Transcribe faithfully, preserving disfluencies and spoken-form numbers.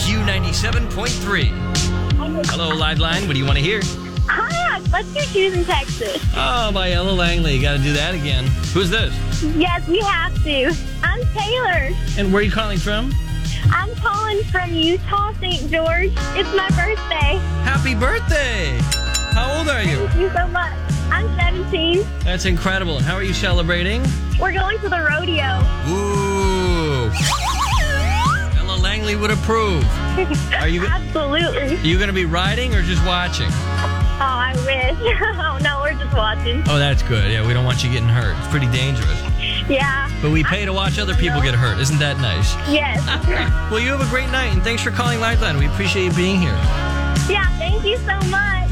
Q ninety-seven point three. Hello, Liveline. What do you want to hear? Hi, let's do Shoes in Texas. Oh, by Ella Langley. Got to do that again. Who's this? Yes, we have to. I'm Taylor. And where are you calling from? I'm calling from Utah, Saint George. It's my birthday. Happy birthday! How old are you? Thank you so much. I'm seventeen. That's incredible. And how are you celebrating? We're going to the rodeo. Ooh. Ella Langley would approve. Are you, Absolutely. are you going to be riding or just watching? Oh, I wish. Oh, no, we're just watching. Oh, that's good. Yeah, we don't want you getting hurt. It's pretty dangerous. Yeah. But we pay to watch other people get hurt. Isn't that nice? Yes. Well, you have a great night, and thanks for calling Liveline. We appreciate you being here. Yeah, thank you so much.